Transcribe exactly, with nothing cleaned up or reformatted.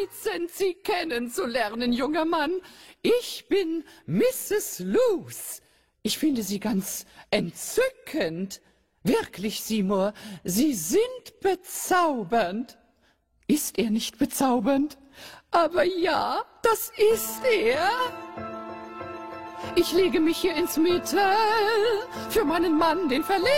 reizend, Sie kennenzulernen, junger Mann. Ich bin Misses Loose. Ich finde Sie ganz entzückend. Wirklich, Seymour, Sie sind bezaubernd. Ist er nicht bezaubernd? Aber ja, das ist er. Ich lege mich hier ins Mittel für meinen Mann, den Verleger.